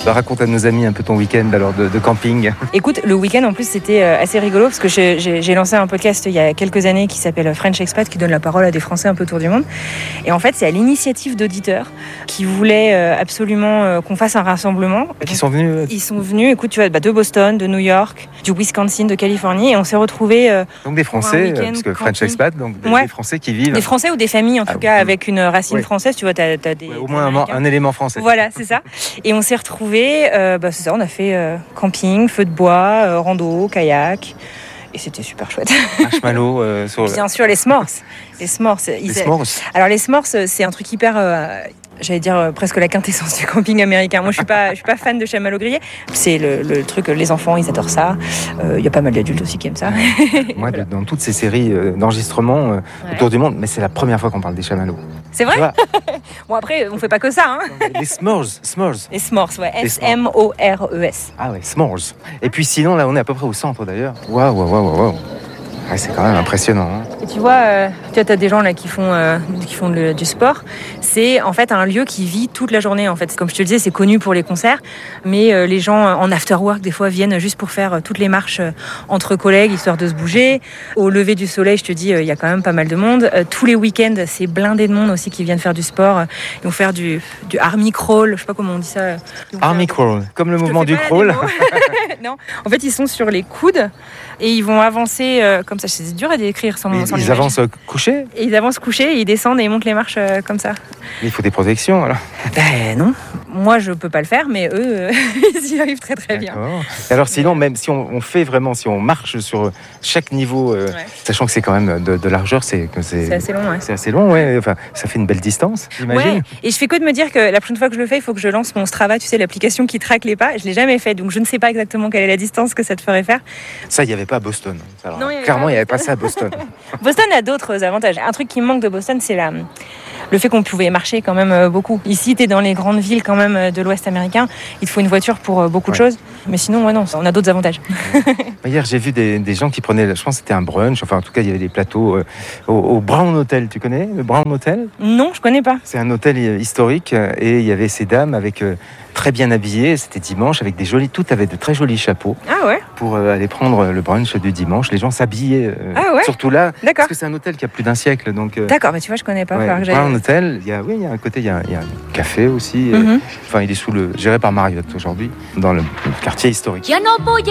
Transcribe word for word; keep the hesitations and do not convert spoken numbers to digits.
Bah, raconte à nos amis un peu ton week-end alors de, de camping. Écoute, le week-end en plus c'était assez rigolo parce que j'ai, j'ai, j'ai lancé un podcast il y a quelques années qui s'appelle French Expat, qui donne la parole à des Français un peu autour du monde. Et en fait, c'est à l'initiative d'auditeurs qui voulaient absolument qu'on fasse un rassemblement. Et qui sont venus euh... Ils sont venus, écoute, tu vois, bah, de Boston, de New York, du Wisconsin, de Californie, et on s'est retrouvés. Euh, donc des Français, euh, parce que French Expat, donc des, ouais. des Français qui vivent. Des Français ou des familles en tout ah, cas, oui. avec une racine oui. française, tu vois, t'as, t'as des. Ouais, au moins un, un élément français. Voilà, c'est ça. Et on s'est retrouvés, euh, bah, c'est ça, on a fait euh, camping, feu de bois, euh, rando, kayak. Et c'était super chouette. Marshmallow euh, sur... Bien sûr, les s'mores. Les s'mores. Les ils... s'mores. Alors les s'mores, c'est un truc hyper... Euh, j'allais dire euh, presque la quintessence du camping américain. Moi, je suis pas, je suis pas fan de chamallow grillé. C'est le, le truc, les enfants, ils adorent ça. Il euh, y a pas mal d'adultes aussi qui aiment ça. Moi, voilà. Dans toutes ces séries euh, d'enregistrements euh, ouais. autour du monde, mais c'est la première fois qu'on parle des chamallows. C'est vrai. Bon, après, on fait pas que ça. Hein. Les s'mores, s'mores. Les s'mores, ouais. S M O R E S. Ah ouais, s'mores. Et puis sinon, là, on est à peu près au centre d'ailleurs. Waouh, waouh, waouh, waouh. Ouais, c'est quand même impressionnant. Hein. Et tu vois, euh, tu as des gens là qui font, euh, qui font le, du sport. C'est en fait un lieu qui vit toute la journée. En fait, comme je te le disais, c'est connu pour les concerts, mais euh, les gens en after work des fois viennent juste pour faire euh, toutes les marches euh, entre collègues, histoire de se bouger. Au lever du soleil, je te dis, il euh, y a quand même pas mal de monde. Euh, tous les week-ends, c'est blindé de monde aussi qui viennent faire du sport. Ils vont faire du, du army crawl. Je sais pas comment on dit ça. Army crawl, comme le mouvement du crawl. Non, en fait, ils sont sur les coudes et ils vont avancer euh, comme ça. C'est dur à décrire sans, sans Ils l'image. avancent couchés et Ils avancent couchés, et ils descendent et ils montent les marches euh, comme ça. Mais il faut des protections alors. Ben non. Moi, je peux pas le faire, mais eux, euh, ils y arrivent très très bien. D'accord. Alors sinon, même si on, on fait vraiment, si on marche sur chaque niveau, euh, ouais. sachant que c'est quand même de, de largeur, c'est que c'est, c'est assez long, ouais. C'est assez long, ouais. Enfin, ça fait une belle distance, j'imagine. Ouais. Et je fais que de me dire que la prochaine fois que je le fais, il faut que je lance mon Strava, tu sais, l'application qui traque les pas. Je l'ai jamais fait, donc je ne sais pas exactement quelle est la distance que ça te ferait faire. Ça, il n'y avait pas à Boston. Alors, non, il y clairement, il n'y avait pas ça à Boston. Boston a d'autres avantages. Un truc qui me manque de Boston, c'est la, le fait qu'on pouvait marcher quand même beaucoup. Ici, tu es dans les grandes villes quand même de l'Ouest américain. Il te faut une voiture pour beaucoup de ouais. choses. Mais sinon, ouais, non, on a d'autres avantages. Hier, j'ai vu des, des gens qui prenaient, je pense que c'était un brunch. Enfin, en tout cas, il y avait des plateaux euh, au, au Brown Hotel. Tu connais le Brown Hotel ? Non, je connais pas. C'est un hôtel historique et il y avait ces dames avec... Euh, très bien habillés, c'était dimanche, avec des jolis, toutes avaient de très jolis chapeaux. Ah ouais. Pour euh, aller prendre le brunch du dimanche. Les gens s'habillaient, euh, ah ouais. surtout là, D'accord. parce que c'est un hôtel qui a plus d'un siècle. Donc, euh, d'accord, mais tu vois, je connais pas. Ouais, que un hôtel, il y a, oui, il y a un côté, il y a, il y a un café aussi. Mm-hmm. euh, enfin, il est sous le, géré par Marriott aujourd'hui, dans le, le quartier historique.